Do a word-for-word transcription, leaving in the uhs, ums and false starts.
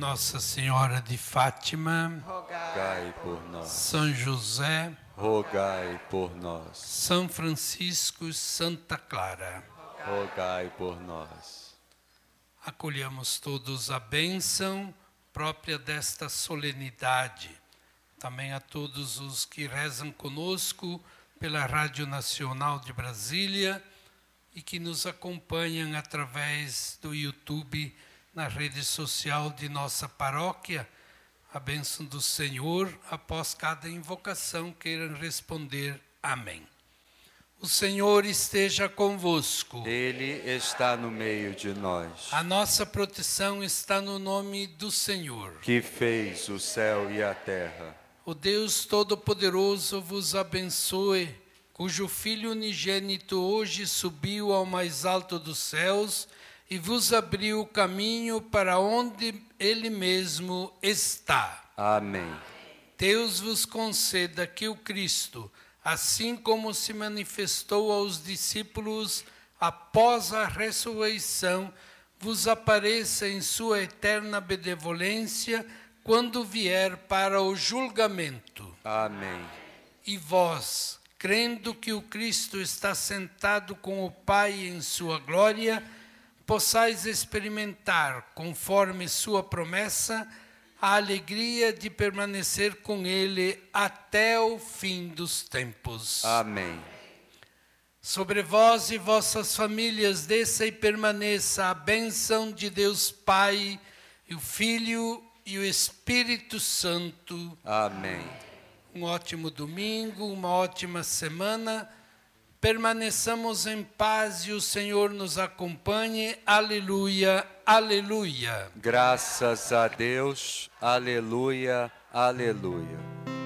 Nossa Senhora de Fátima, rogai por nós. São José, rogai por nós. São Francisco e Santa Clara, rogai por nós. Acolhamos todos a bênção própria desta solenidade. Também a todos os que rezam conosco pela Rádio Nacional de Brasília e que nos acompanham através do YouTube, na rede social de nossa paróquia. A bênção do Senhor, após cada invocação, queiram responder amém. O Senhor esteja convosco. Ele está no meio de nós. A nossa proteção está no nome do Senhor, que fez o céu e a terra. O Deus Todo-Poderoso vos abençoe, cujo Filho unigênito hoje subiu ao mais alto dos céus e vos abriu o caminho para onde Ele mesmo está. Amém. Deus vos conceda que o Cristo, assim como se manifestou aos discípulos após a ressurreição, vos apareça em sua eterna benevolência quando vier para o julgamento. Amém. E vós, crendo que o Cristo está sentado com o Pai em sua glória, possais experimentar, conforme sua promessa, a alegria de permanecer com Ele até o fim dos tempos. Amém. Sobre vós e vossas famílias desça e permaneça a bênção de Deus Pai, e o Filho e o Espírito Santo. Amém. Um ótimo domingo, uma ótima semana. Permaneçamos em paz e o Senhor nos acompanhe. Aleluia, aleluia. Graças a Deus, aleluia, aleluia.